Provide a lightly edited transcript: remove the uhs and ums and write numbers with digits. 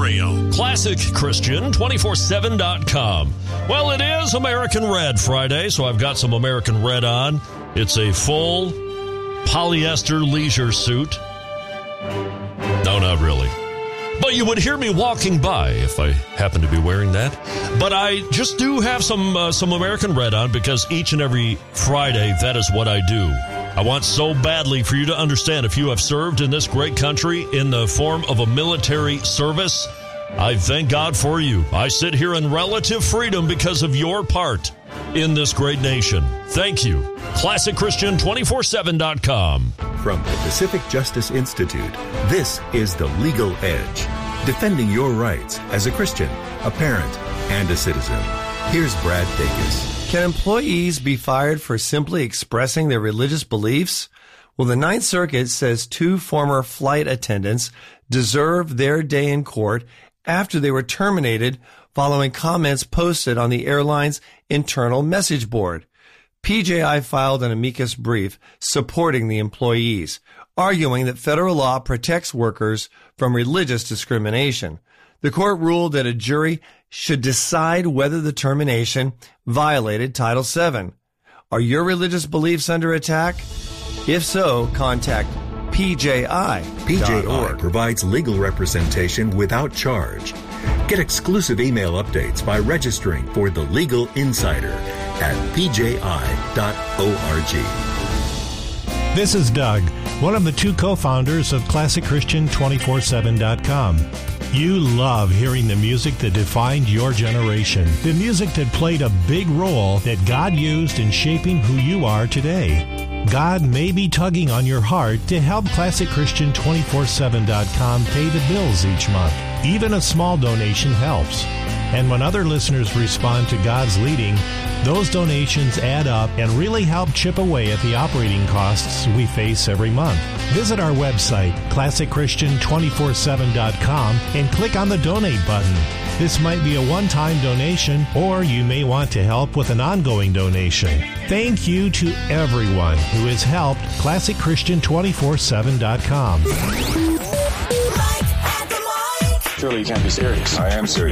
Israel. ClassicChristian247.com. Well, it is American Red Friday, so I've got some American Red on. It's a full polyester leisure suit. No, not really. But you would hear me walking by if I happen to be wearing that. But I just do have some American Red on because each and every Friday, that is what I do. I want so badly for you to understand, if you have served in this great country in the form of a military service, I thank God for you. I sit here in relative freedom because of your part in this great nation. Thank you. ClassicChristian247.com. From the Pacific Justice Institute, this is The Legal Edge, defending your rights as a Christian, a parent, and a citizen. Here's Brad Dacus. Can employees be fired for simply expressing their religious beliefs? Well, the Ninth Circuit says 2 former flight attendants deserve their day in court after they were terminated following comments posted on the airline's internal message board. PJI filed an amicus brief supporting the employees, arguing that federal law protects workers from religious discrimination. The court ruled that a jury should decide whether the termination violated Title VII. Are your religious beliefs under attack? If so, contact PJI. PJI provides legal representation without charge. Get exclusive email updates by registering for The Legal Insider at pji.org. This is Doug, one of the 2 co-founders of ClassicChristian247.com. You love hearing the music that defined your generation, the music that played a big role that God used in shaping who you are today. God may be tugging on your heart to help ClassicChristian247.com pay the bills each month. Even a small donation helps. And when other listeners respond to God's leading, those donations add up and really help chip away at the operating costs we face every month. Visit our website, ClassicChristian247.com, and click on the Donate button. This might be a one-time donation, or you may want to help with an ongoing donation. Thank you to everyone who has helped ClassicChristian247.com. Surely you can't be serious. I am serious.